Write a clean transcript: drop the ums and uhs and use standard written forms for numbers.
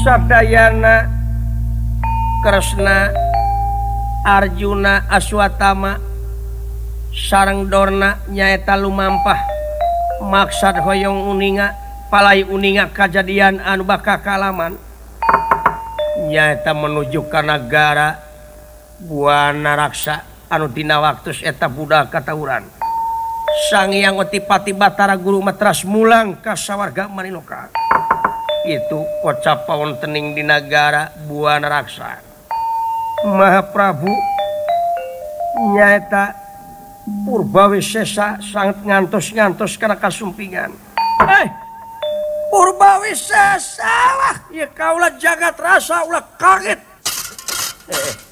Sadayana Kresna Arjuna Aswatama sareng Dorna nyaeta lumampah maksad hoyong uninga palai uninga kajadian anu bakal kalaman nyaeta menuju ka negara Buana Raksa anu dina waktus eta budak katauran Sang Hyang Otipati Batara Guru Matras mulang ka sawarga Maninoka itu kocap pawontening di negara Buana Raksa Mahaprabu nyaeta Purbawisesa sangat ngantos-ngantos karena kasumpingan. Purbawisesa lah ya kaulah jagat rasa ulah kaget.